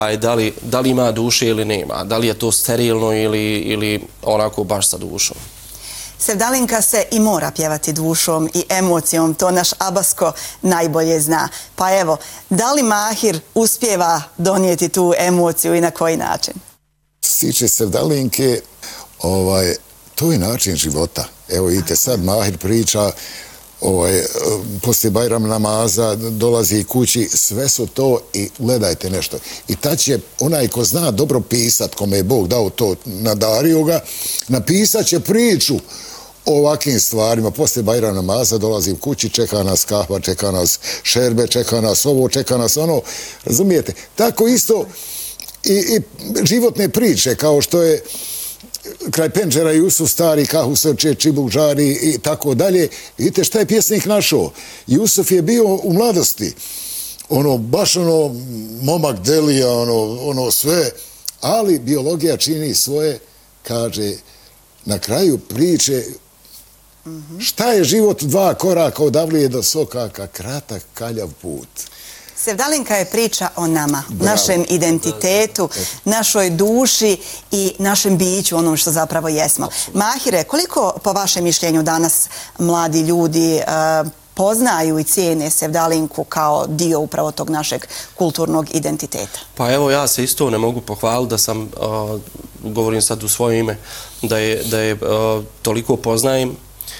Da li ima duše ili nema, da li je to sterilno ili onako baš sa dušom. Sevdalinka se i mora pjevati dušom i emocijom, to naš Abasko najbolje zna. Pa evo, da li Mahir uspijeva donijeti tu emociju i na koji način? Stiče Sevdalinke, to je način života. Evo vidite, sad Mahir priča, poslije Bajram namaza dolazi kući, sve su to i gledajte nešto. I tad će onaj ko zna dobro pisat, kome je Bog dao to, nadario ga, napisat će priču o ovakvim stvarima. Poslije Bajram namaza dolazim kući, čeka nas kahva, čeka nas šerbe, čeka nas ovo, čeka nas ono. Razumijete? Tako isto i životne priče, kao što je kraj penđera Jusuf stari, kahu srče, čibuk žari i tako dalje. Vidite šta je pjesnik našao. Jusuf je bio u mladosti. Baš momak delija, sve. Ali biologija čini svoje, kaže, na kraju priče, šta je život 2 koraka od Avlije do Sokaka, kratak, kaljav put. Sevdalinka je priča o nama, našem identitetu, našoj duši i našem biću, onom što zapravo jesmo. Mahire, koliko po vašem mišljenju danas mladi ljudi poznaju i cijene Sevdalinku kao dio upravo tog našeg kulturnog identiteta? Pa evo, ja se isto ne mogu pohvaliti da sam, govorim sad u svoje ime, da je toliko poznajem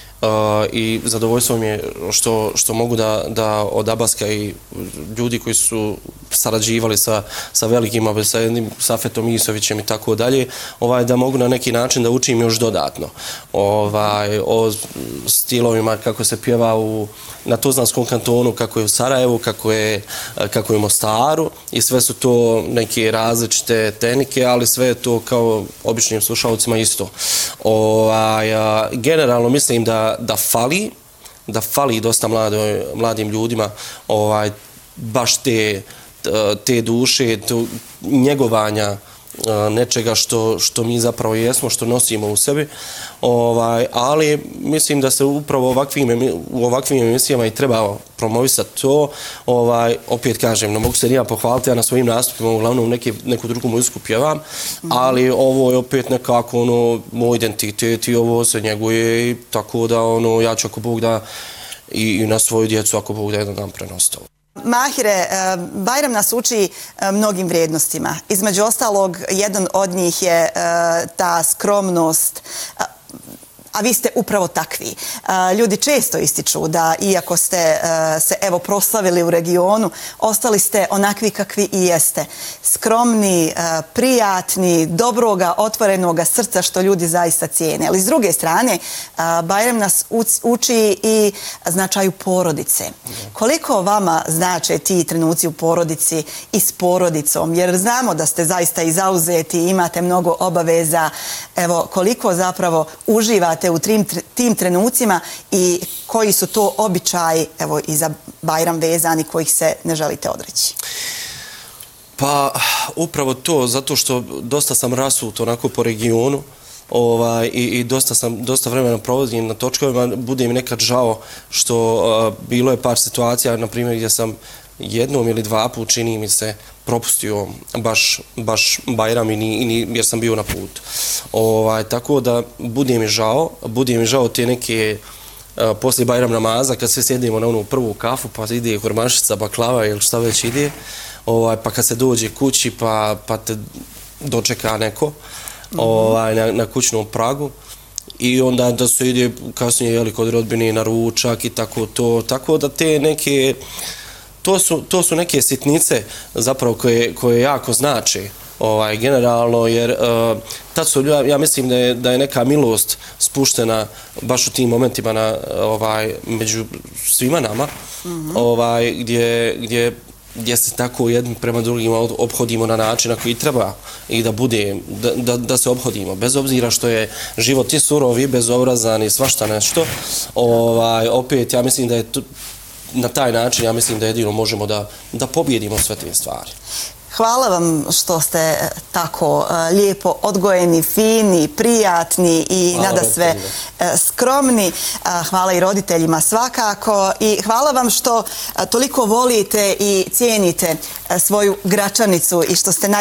i zadovoljstvo mi je što mogu da od Abaska i ljudi koji su sarađivali sa velikima, sa jednim Safetom Isovićem i tako dalje, da mogu na neki način da učim još dodatno o stilovima, kako se pjeva na Tuzlanskom kantonu, kako je u Sarajevu, kako je u Mostaru i sve su to neke različite tehnike, ali sve je to kao običnim slušalcima isto. Generalno mislim da fali dosta mladim ljudima baš te duše, njegovanja nečega što mi zapravo jesmo, što nosimo u sebi, ali mislim da se upravo u ovakvim emisijama i treba promovisati to. Opet kažem, ne mogu se nija pohvaliti, ja na svojim nastupima uglavnom neku drugu muziku pjevam, ali ovo je opet nekako moj identitet i ovo se njeguje i tako da ja ću ako Bog da i na svoju djecu ako Bog da jedan dan prenositi ovo. Mahire, Bajram nas uči mnogim vrijednostima. Između ostalog, jedan od njih je ta skromnost, a vi ste upravo takvi. Ljudi često ističu da iako ste se evo proslavili u regionu, ostali ste onakvi kakvi i jeste. Skromni, prijatni, dobroga, otvorenoga srca što ljudi zaista cijene. Ali s druge strane, Bajram nas uči i značaju porodice. Koliko vama znače ti trenuci u porodici i s porodicom? Jer znamo da ste zaista i zauzeti, imate mnogo obaveza. Evo, koliko zapravo uživate u tim trenucima i koji su to običaji, evo, i za Bajram vezani kojih se ne želite odreći? Pa, upravo to, zato što dosta sam rasut onako po regionu i dosta vremena provodim na točkovima, bude mi nekad žao što bilo je par situacija, na primjer, gdje sam jednom ili 2 put, čini mi se, propustio baš Bajram jer sam bio na putu. Tako da bude mi žao te neke poslije Bajram namaza kad sve sjedimo na onu prvu kafu pa ide hurmašica, baklava ili šta već ide, pa kad se dođe kući pa te dočeka neko na kućnom pragu i onda da se ide kasnije kod rodbine na ručak i tako da te neke to su neke sitnice zapravo koje jako znače generalno, jer tad su, ja mislim da je neka milost spuštena baš u tim momentima među svima nama, gdje se tako jedni prema drugima ophodimo na način na koji treba i da bude, da se ophodimo. Bez obzira što je život i surov i bezobrazan i svašta nešto, opet ja mislim da je na taj način, ja mislim da jedino možemo da pobjedimo sve te stvari. Hvala vam što ste tako lijepo odgojeni, fini, prijatni i nadasve skromni. Hvala i roditeljima svakako i hvala vam što toliko volite i cijenite svoju Gračanicu i što ste